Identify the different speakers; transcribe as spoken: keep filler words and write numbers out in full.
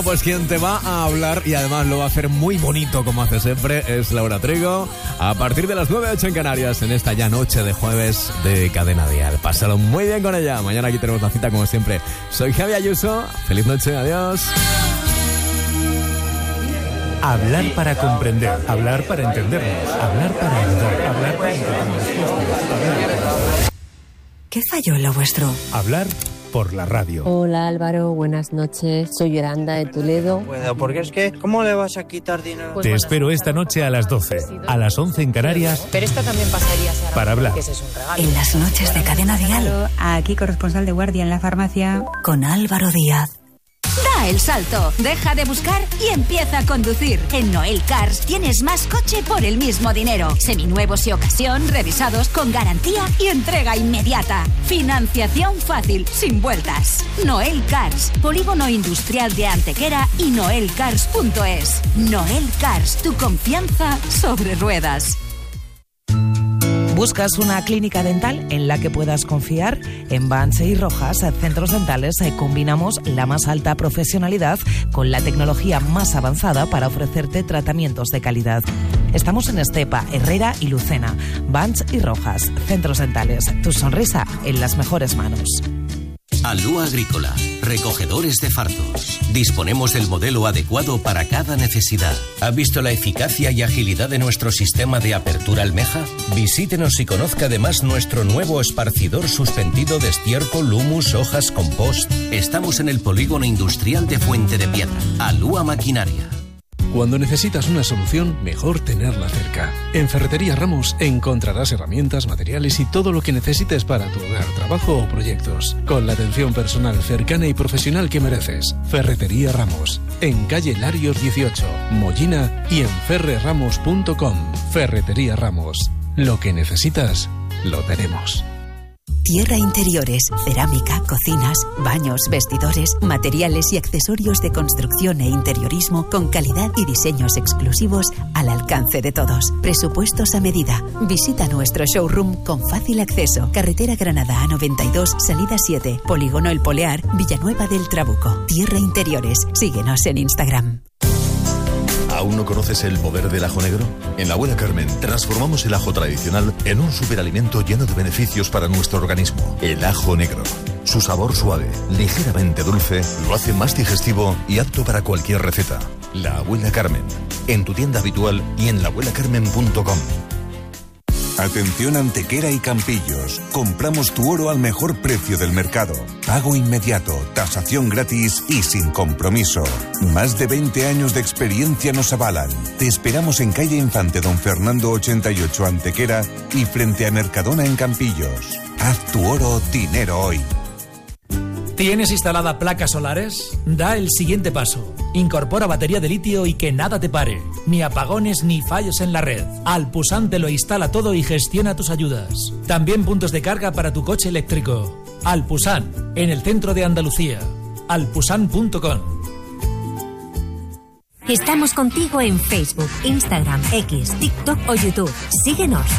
Speaker 1: Pues quien te va a hablar y además lo va a hacer muy bonito como hace siempre es Laura Trigo, a partir de las nueve ocho en Canarias, en esta ya noche de jueves de Cadena Dial. Pásalo muy bien con ella. Mañana aquí tenemos la cita como siempre. Soy Javi Ayuso. Feliz noche. Adiós.
Speaker 2: Hablar para comprender, hablar para entendernos, hablar para ayudar, hablar para encontrar respuestas.
Speaker 3: ¿Qué falló en lo vuestro?
Speaker 2: Hablar por la radio.
Speaker 4: Hola Álvaro, buenas noches. Soy Yolanda de Toledo.
Speaker 5: Bueno, porque es que, ¿cómo le vas a quitar dinero?
Speaker 2: Te espero esta noche a las doce, a las once en Canarias.
Speaker 6: Pero esta también pasaría, Sara,
Speaker 2: para hablar.
Speaker 6: Que ese es un regalo.
Speaker 3: En las noches de Cadena Dial.
Speaker 7: Aquí corresponsal de guardia en la farmacia.
Speaker 3: Con Álvaro Díaz.
Speaker 8: Da el salto, deja de buscar y empieza a conducir. En Noel Cars tienes más coche por el mismo dinero. Seminuevos y ocasión, revisados con garantía y entrega inmediata. Financiación fácil, sin vueltas. Noel Cars, polígono industrial de Antequera y noel cars punto es. Noel Cars, tu confianza sobre ruedas.
Speaker 9: ¿Buscas una clínica dental en la que puedas confiar? En Banche y Rojas, Centros Dentales, combinamos la más alta profesionalidad con la tecnología más avanzada para ofrecerte tratamientos de calidad. Estamos en Estepa, Herrera y Lucena. Banche y Rojas, Centros Dentales. Tu sonrisa en las mejores manos.
Speaker 10: Alúa Agrícola, recogedores de fardos. Disponemos del modelo adecuado para cada necesidad. ¿Ha visto la eficacia y agilidad de nuestro sistema de apertura almeja? Visítenos y conozca además nuestro nuevo esparcidor suspendido de estiércol, humus, hojas, compost. Estamos en el polígono industrial de Fuente de Piedra. Alúa Maquinaria.
Speaker 11: Cuando necesitas una solución, mejor tenerla cerca. En Ferretería Ramos encontrarás herramientas, materiales y todo lo que necesites para tu hogar, trabajo o proyectos. Con la atención personal cercana y profesional que mereces. Ferretería Ramos. En calle Larios dieciocho, Mollina y en ferre ramos punto com. Ferretería Ramos. Lo que necesitas, lo tenemos.
Speaker 3: Tierra Interiores, cerámica, cocinas, baños, vestidores, materiales y accesorios de construcción e interiorismo con calidad y diseños exclusivos al alcance de todos. Presupuestos a medida. Visita nuestro showroom con fácil acceso. Carretera Granada A noventa y dos, salida siete, Polígono El Polear, Villanueva del Trabuco. Tierra Interiores. Síguenos en Instagram.
Speaker 12: ¿Aún no conoces el poder del ajo negro? En la Abuela Carmen transformamos el ajo tradicional en un superalimento lleno de beneficios para nuestro organismo. El ajo negro. Su sabor suave, ligeramente dulce, lo hace más digestivo y apto para cualquier receta. La Abuela Carmen. En tu tienda habitual y en la abuela carmen punto com.
Speaker 13: Atención Antequera y Campillos. Compramos tu oro al mejor precio del mercado. Pago inmediato, tasación gratis y sin compromiso. Más de veinte años de experiencia nos avalan. Te esperamos en calle Infante Don Fernando ochenta y ocho Antequera y frente a Mercadona en Campillos. Haz tu oro dinero hoy.
Speaker 14: ¿Tienes instalada placas solares? Da el siguiente paso. Incorpora batería de litio y que nada te pare. Ni apagones ni fallos en la red. Alpusan te lo instala todo y gestiona tus ayudas. También puntos de carga para tu coche eléctrico. Alpusan, en el centro de Andalucía. alpusan punto com.
Speaker 15: Estamos contigo en Facebook, Instagram, X, TikTok o YouTube. Síguenos.